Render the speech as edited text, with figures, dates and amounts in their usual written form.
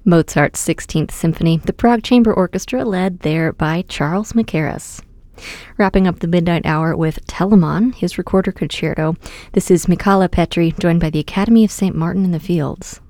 Mozart's 16th Symphony, the Prague Chamber Orchestra, led there by Charles Mackerras. Wrapping up the midnight hour with Telemann, his recorder concerto. This is Michala Petri, joined by the Academy of St. Martin in the Fields.